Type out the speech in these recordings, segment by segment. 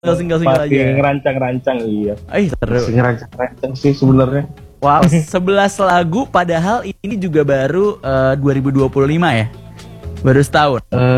single aja. Masih ngerancang-rancang, iya. Seru. Masih ngerancang-rancang sih sebenarnya. Wow, 11 lagu padahal ini juga baru 2025 ya? Baru setahun.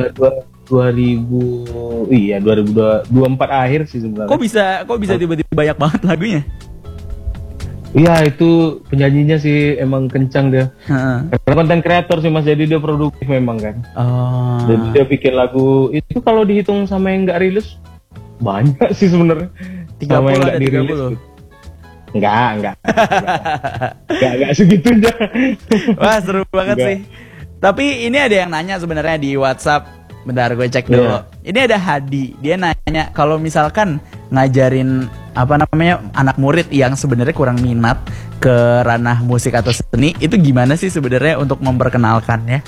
2024 akhir sih sebenarnya. Kok bisa tiba-tiba banyak banget lagunya? Iya, itu penyanyinya sih emang kencang dia. Karena konten kreator sih Mas, jadi dia produktif memang kan. Jadi dia bikin lagu itu kalau dihitung sama yang nggak rilis banyak sih sebenarnya. 30 sama yang ada nggak dirilis. 30. Gitu. Enggak segitunya. Wah, seru banget sih. Tapi ini ada yang nanya sebenarnya di WhatsApp. Bentar, gue cek dulu. Ini ada Hadi, dia nanya kalau misalkan ngajarin anak murid yang sebenarnya kurang minat ke ranah musik atau seni, itu gimana sih sebenarnya untuk memperkenalkannya?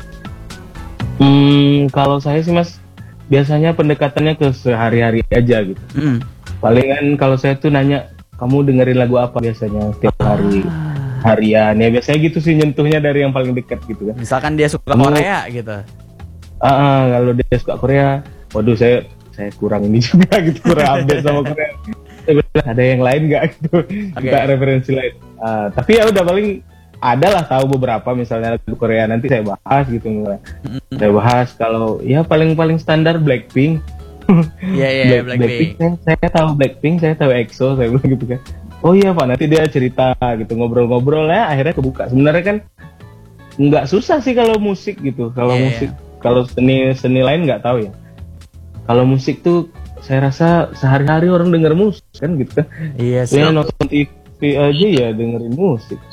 Kalau saya sih Mas, biasanya pendekatannya ke sehari-hari aja gitu. Palingan kalau saya tuh nanya, kamu dengerin lagu apa biasanya tiap hari? Harian ya, biasanya gitu sih, nyentuhnya dari yang paling dekat gitu kan. Misalkan dia suka Korea gitu. Kalau dia suka Korea, waduh saya kurang ini juga gitu, kurang update sama Korea. Ada yang lain nggak gitu? Kita referensi lain. Tapi ya udah, paling adalah tahu beberapa, misalnya lagu Korea nanti saya bahas gitu. Saya bahas kalau ya paling standar Blackpink. Iya, Blackpink. Saya tahu Blackpink, saya tahu EXO, saya bilang gitu kan. Oh iya Pak, nanti dia cerita gitu, ngobrol-ngobrol ya, akhirnya kebuka. Sebenarnya kan nggak susah sih kalau musik gitu. Kalau musik, kalau seni lain nggak tahu ya. Kalau musik tuh saya rasa sehari-hari orang denger musik kan gitu kan. Iya sih. Ya nonton TV aja ya dengerin musik.